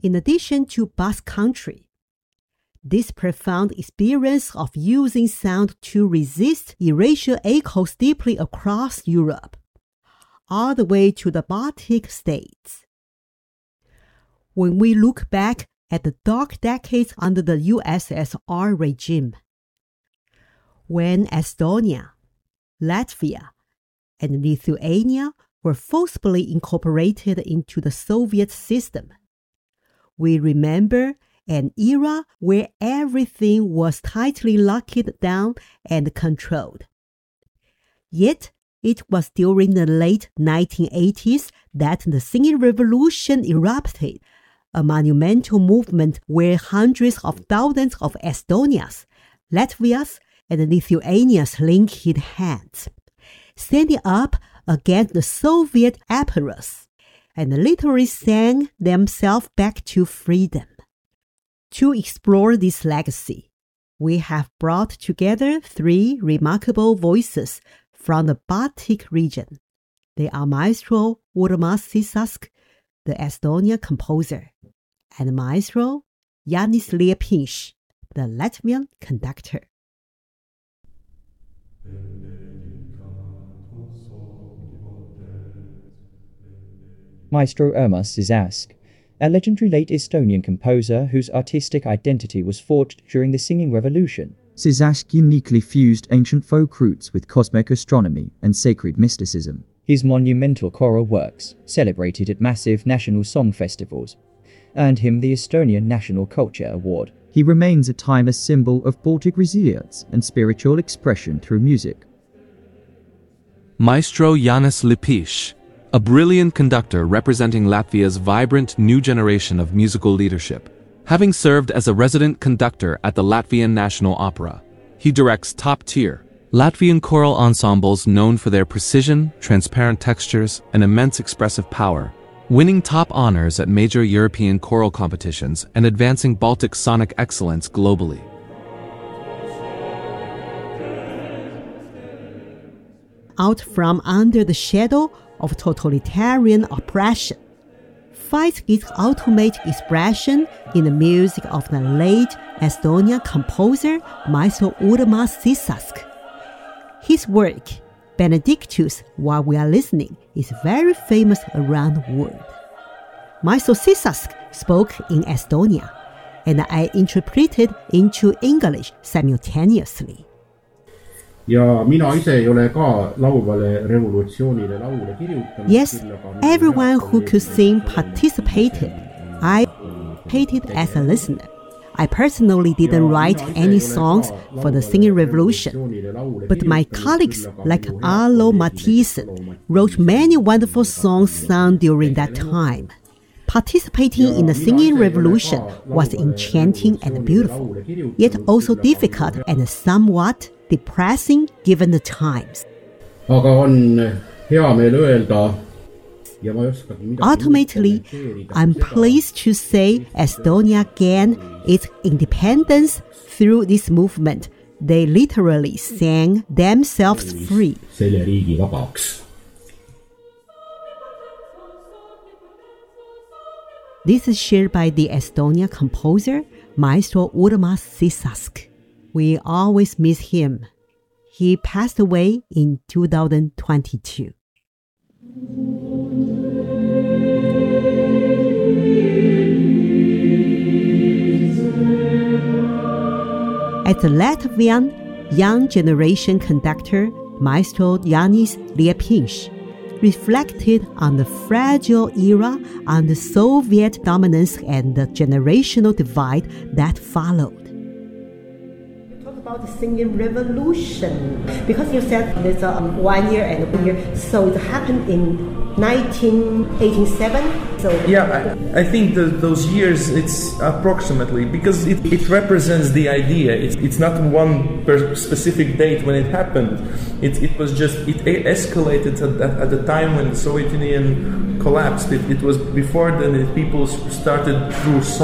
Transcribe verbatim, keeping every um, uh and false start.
in addition to Basque Country. This profound experience of using sound to resist erasure echoes deeply across Europe, all the way to the Baltic states. When we look back at the dark decades under the U S S R regime, when Estonia, Latvia, and Lithuania were forcibly incorporated into the Soviet system, we remember an era where everything was tightly locked down and controlled. Yet, it was during the late nineteen eighties that the singing revolution erupted, a monumental movement where hundreds of thousands of Estonians, Latvias, and Lithuanians linked hands, standing up against the Soviet apparatus, and literally sang themselves back to freedom. To explore this legacy, we have brought together three remarkable voices from the Baltic region. They are Maestro Urmas Sisask, the Estonia composer, and Maestro Jānis Liepiņš, the Latvian conductor. Maestro Urmas Sisask, a legendary late Estonian composer whose artistic identity was forged during the singing revolution. Sisask uniquely fused ancient folk roots with cosmic astronomy and sacred mysticism. His monumental choral works, celebrated at massive national song festivals, earned him the Estonian National Culture Award. He remains a timeless symbol of Baltic resilience and spiritual expression through music. Maestro Jānis Liepiņš, a brilliant conductor representing Latvia's vibrant new generation of musical leadership. Having served as a resident conductor at the Latvian National Opera, he directs top-tier Latvian choral ensembles known for their precision, transparent textures, and immense expressive power, winning top honors at major European choral competitions and advancing Baltic sonic excellence globally. Out from under the shadow of totalitarian oppression, finds its ultimate expression in the music of the late Estonian composer Maestro Urmas Sisask. His work, Benedictus, while we are listening, is very famous around the world. Maestro Sisask spoke in Estonia, and I interpreted into English simultaneously. Ja mina ise ei ole ka laulvale revolutsioonile laule kirjutanud. Yes, everyone who could sing participated. I participated as a listener. I personally didn't write any songs for the singing revolution, but my colleagues like Arlo Mathisen wrote many wonderful songs sung during that time. Participating in the singing revolution was enchanting and beautiful, yet also difficult and somewhat depressing given the times. Aga on hea meel öelda, ja ma ei oskagi midagi. Ultimately, I'm pleased to say Estonia gained its independence through this movement. They literally sang themselves free. Selle riigi vabaks. This is shared by the Estonia composer, Maestro Urmas Sisask. We always miss him. He passed away in two thousand twenty-two. As a Latvian young generation conductor, Maestro Jānis Liepiņš reflected on the fragile era under Soviet dominance and the generational divide that followed. Talk about the singing revolution, because you said there's a um, one year and one year, so it happened in nineteen eighty-seven. So yeah, I, I think the, those years, it's approximately, because it, it represents the idea. It's, it's not one per specific date when it happened. It, it was just, it escalated at, that, at the time when the Soviet Union collapsed. It, it was before then that people started through